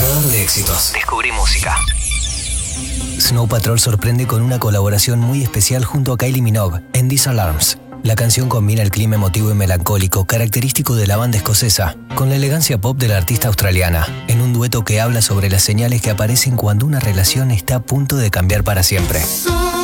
Radar de éxitos. Descubrí música. Snow Patrol sorprende con una colaboración muy especial junto a Kylie Minogue en These Alarms. La canción combina el clima emotivo y melancólico característico de la banda escocesa con la elegancia pop de la artista australiana, en un dueto que habla sobre las señales que aparecen cuando una relación está a punto de cambiar para siempre.